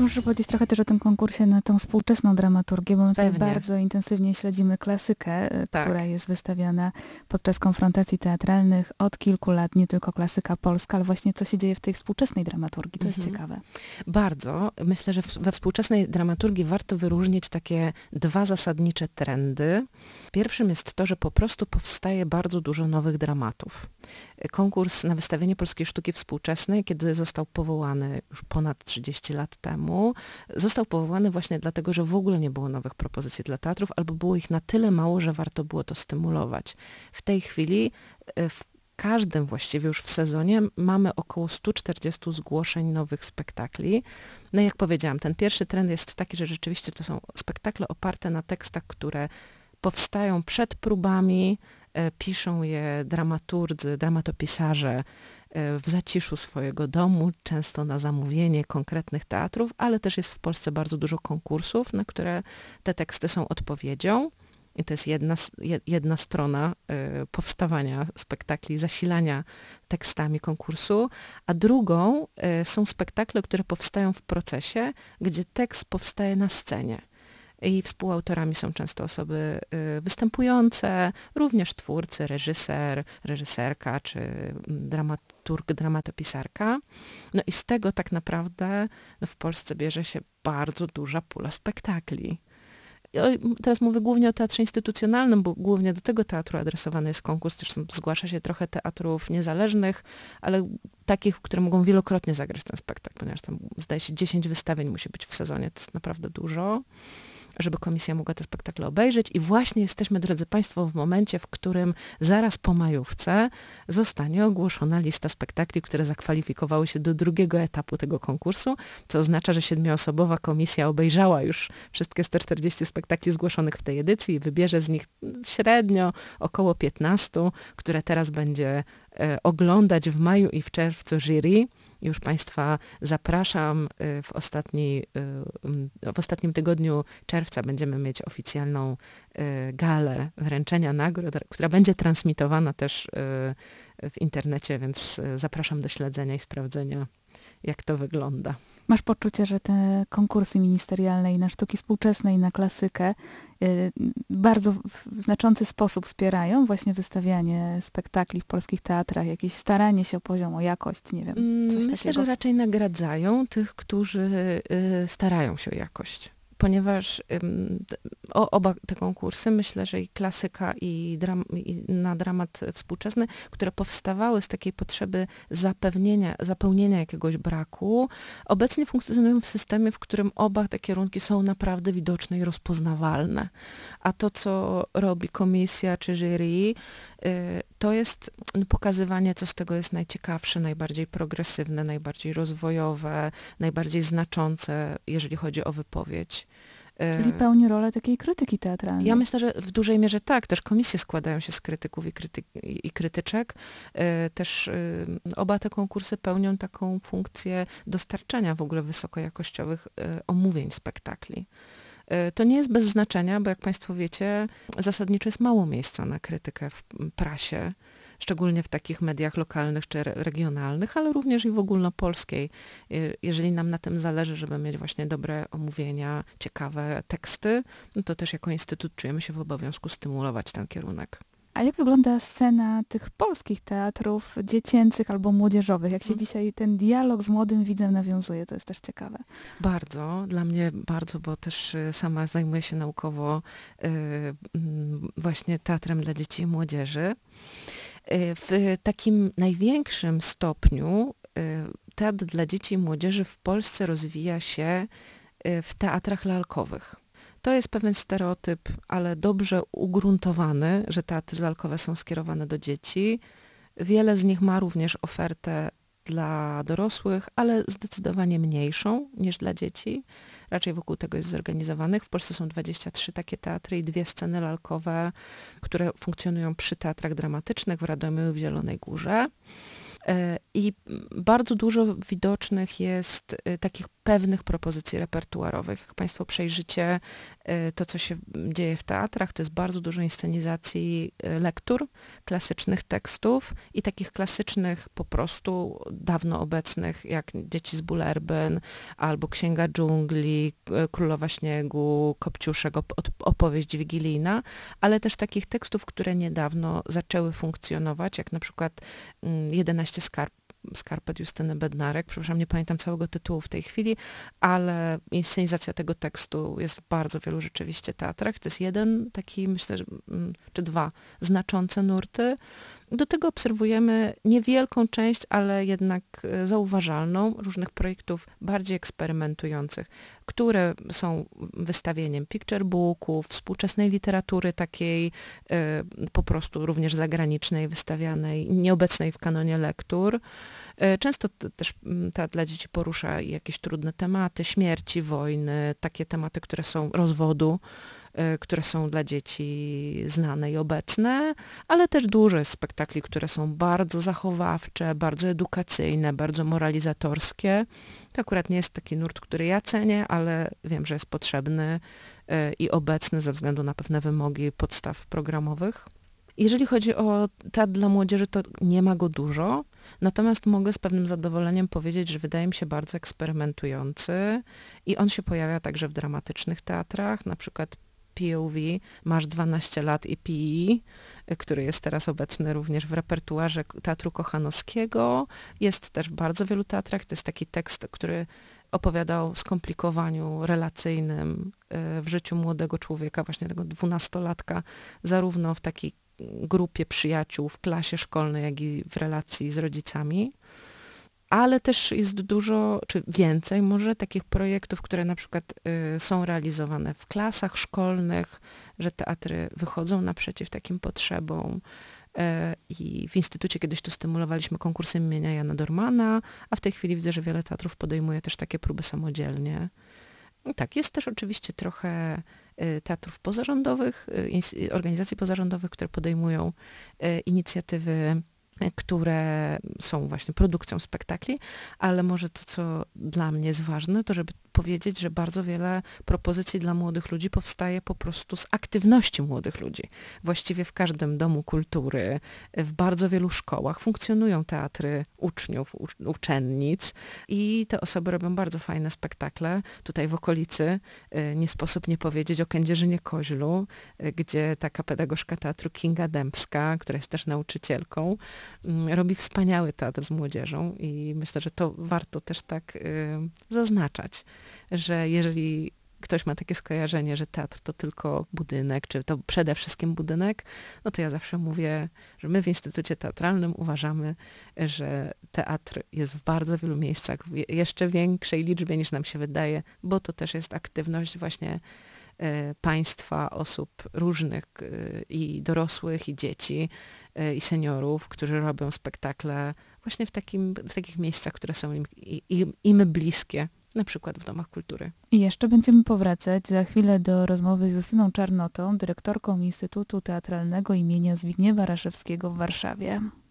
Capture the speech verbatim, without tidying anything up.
Czy możesz powiedzieć trochę też o tym konkursie na tą współczesną dramaturgię, bo my tutaj Pewnie. bardzo intensywnie śledzimy klasykę, Tak. która jest wystawiana podczas konfrontacji teatralnych od kilku lat, nie tylko klasyka polska, ale właśnie co się dzieje w tej współczesnej dramaturgii, to Mhm. jest ciekawe. Bardzo. Myślę, że w, we współczesnej dramaturgii warto wyróżnić takie dwa zasadnicze trendy. Pierwszym jest to, że po prostu powstaje bardzo dużo nowych dramatów. Konkurs na wystawienie polskiej sztuki współczesnej, kiedy został powołany już ponad trzydzieści lat temu, został powołany właśnie dlatego, że w ogóle nie było nowych propozycji dla teatrów, albo było ich na tyle mało, że warto było to stymulować. W tej chwili w każdym właściwie już w sezonie mamy około stu czterdziestu zgłoszeń nowych spektakli. No i jak powiedziałam, ten pierwszy trend jest taki, że rzeczywiście to są spektakle oparte na tekstach, które powstają przed próbami, e, piszą je dramaturdzy, dramatopisarze e, w zaciszu swojego domu, często na zamówienie konkretnych teatrów, ale też jest w Polsce bardzo dużo konkursów, na które te teksty są odpowiedzią. I to jest jedna, jedna strona y, powstawania spektakli, zasilania tekstami konkursu, a drugą y, są spektakle, które powstają w procesie, gdzie tekst powstaje na scenie. I współautorami są często osoby y, występujące, również twórcy, reżyser, reżyserka czy dramaturg, dramatopisarka. No i z tego tak naprawdę no, w Polsce bierze się bardzo duża pula spektakli. Teraz mówię głównie o teatrze instytucjonalnym, bo głównie do tego teatru adresowany jest konkurs. Też zgłasza się trochę teatrów niezależnych, ale takich, które mogą wielokrotnie zagrać ten spektakl, ponieważ tam zdaje się dziesięć wystawień musi być w sezonie. To jest naprawdę dużo, żeby komisja mogła te spektakle obejrzeć. I właśnie jesteśmy, drodzy Państwo, w momencie, w którym zaraz po majówce zostanie ogłoszona lista spektakli, które zakwalifikowały się do drugiego etapu tego konkursu, co oznacza, że siedmioosobowa komisja obejrzała już wszystkie sto czterdzieści spektakli zgłoszonych w tej edycji i wybierze z nich średnio około piętnastu, które teraz będzie e, oglądać w maju i w czerwcu jury. Już Państwa zapraszam. W, ostatni, w ostatnim tygodniu czerwca będziemy mieć oficjalną galę wręczenia nagród, która będzie transmitowana też w internecie, więc zapraszam do śledzenia i sprawdzenia, jak to wygląda. Masz poczucie, że te konkursy ministerialne i na sztuki współczesne, i na klasykę y, bardzo w znaczący sposób wspierają właśnie wystawianie spektakli w polskich teatrach, jakieś staranie się o poziom, o jakość, nie wiem, coś Myślę, takiego? że raczej nagradzają tych, którzy y, starają się o jakość. Ponieważ ym, o, oba te konkursy, myślę, że i klasyka, i, dram, i na dramat współczesny, które powstawały z takiej potrzeby zapewnienia, zapełnienia jakiegoś braku, obecnie funkcjonują w systemie, w którym oba te kierunki są naprawdę widoczne i rozpoznawalne. A to, co robi komisja czy jury, y, to jest pokazywanie, co z tego jest najciekawsze, najbardziej progresywne, najbardziej rozwojowe, najbardziej znaczące, jeżeli chodzi o wypowiedź. Czyli pełni rolę takiej krytyki teatralnej. Ja myślę, że w dużej mierze tak. Też komisje składają się z krytyków i, kryty i krytyczek. Też oba te konkursy pełnią taką funkcję dostarczania w ogóle wysokojakościowych omówień spektakli. To nie jest bez znaczenia, bo jak Państwo wiecie, zasadniczo jest mało miejsca na krytykę w prasie, szczególnie w takich mediach lokalnych czy regionalnych, ale również i w ogólnopolskiej. Jeżeli nam na tym zależy, żeby mieć właśnie dobre omówienia, ciekawe teksty, no to też jako instytut czujemy się w obowiązku stymulować ten kierunek. A jak wygląda scena tych polskich teatrów dziecięcych albo młodzieżowych? Jak się hmm. dzisiaj ten dialog z młodym widzem nawiązuje? To jest też ciekawe. Bardzo, dla mnie bardzo, bo też sama zajmuję się naukowo y, y, właśnie teatrem dla dzieci i młodzieży. W takim największym stopniu teatr dla dzieci i młodzieży w Polsce rozwija się w teatrach lalkowych. To jest pewien stereotyp, ale dobrze ugruntowany, że teatry lalkowe są skierowane do dzieci. Wiele z nich ma również ofertę dla dorosłych, ale zdecydowanie mniejszą niż dla dzieci. Raczej wokół tego jest zorganizowanych. W Polsce są dwadzieścia trzy takie teatry i dwie sceny lalkowe, które funkcjonują przy teatrach dramatycznych w Radomiu i w Zielonej Górze. I bardzo dużo widocznych jest takich pewnych propozycji repertuarowych. Jak Państwo przejrzycie to, co się dzieje w teatrach, to jest bardzo dużo inscenizacji lektur, klasycznych tekstów i takich klasycznych po prostu dawno obecnych, jak Dzieci z Bullerbyn, albo Księga dżungli, Królowa śniegu, Kopciuszek, opowieść wigilijna, ale też takich tekstów, które niedawno zaczęły funkcjonować, jak na przykład jedenaście skarp, skarpet Justyny Bednarek, przepraszam, nie pamiętam całego tytułu w tej chwili, ale inscenizacja tego tekstu jest w bardzo wielu rzeczywiście teatrach. To jest jeden taki, myślę, że, czy dwa znaczące nurty. Do tego obserwujemy niewielką część, ale jednak zauważalną różnych projektów bardziej eksperymentujących, które są wystawieniem picture booków, współczesnej literatury takiej y, po prostu również zagranicznej, wystawianej, nieobecnej w kanonie lektur. Y, często t- też teatr dla dzieci porusza jakieś trudne tematy, śmierci, wojny, takie tematy, które są rozwodu, które są dla dzieci znane i obecne, ale też dużo jest spektakli, które są bardzo zachowawcze, bardzo edukacyjne, bardzo moralizatorskie. To akurat nie jest taki nurt, który ja cenię, ale wiem, że jest potrzebny i obecny ze względu na pewne wymogi podstaw programowych. Jeżeli chodzi o teatr dla młodzieży, to nie ma go dużo, natomiast mogę z pewnym zadowoleniem powiedzieć, że wydaje mi się bardzo eksperymentujący i on się pojawia także w dramatycznych teatrach, na przykład P O V, Masz dwanaście lat i P E, który jest teraz obecny również w repertuarze Teatru Kochanowskiego. Jest też w bardzo wielu teatrach. To jest taki tekst, który opowiada o skomplikowaniu relacyjnym w życiu młodego człowieka, właśnie tego dwunastolatka, zarówno w takiej grupie przyjaciół, w klasie szkolnej, jak i w relacji z rodzicami. Ale też jest dużo, czy więcej może, takich projektów, które na przykład y, są realizowane w klasach szkolnych, że teatry wychodzą naprzeciw takim potrzebom. Y, I w Instytucie kiedyś to stymulowaliśmy konkursem imienia Jana Dormana, a w tej chwili widzę, że wiele teatrów podejmuje też takie próby samodzielnie. I tak, jest też oczywiście trochę y, teatrów pozarządowych, y, organizacji pozarządowych, które podejmują y, inicjatywy, które są właśnie produkcją spektakli, ale może to, co dla mnie jest ważne, to żeby powiedzieć, że bardzo wiele propozycji dla młodych ludzi powstaje po prostu z aktywności młodych ludzi. Właściwie w każdym domu kultury, w bardzo wielu szkołach funkcjonują teatry uczniów, uczennic i te osoby robią bardzo fajne spektakle. Tutaj w okolicy nie sposób nie powiedzieć o Kędzierzynie Koźlu, gdzie taka pedagogzka teatru Kinga Dębska, która jest też nauczycielką, robi wspaniały teatr z młodzieżą i myślę, że to warto też tak zaznaczać, że jeżeli ktoś ma takie skojarzenie, że teatr to tylko budynek, czy to przede wszystkim budynek, no to ja zawsze mówię, że my w Instytucie Teatralnym uważamy, że teatr jest w bardzo wielu miejscach, w jeszcze większej liczbie niż nam się wydaje, bo to też jest aktywność właśnie państwa, osób różnych i dorosłych, i dzieci, i seniorów, którzy robią spektakle właśnie w, takim, w takich miejscach, które są im, im, im bliskie, na przykład w domach kultury. I jeszcze będziemy powracać za chwilę do rozmowy z Justyną Czarnotą, dyrektorką Instytutu Teatralnego imienia Zbigniewa Raszewskiego w Warszawie.